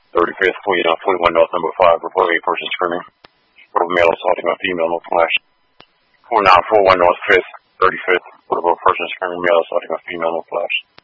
35th, 41 North, number 5, report a person screaming. Report of male assaulting a female, no flash. 4941 North 5th, 35th, report of a person screaming, male assaulting a female, no flash.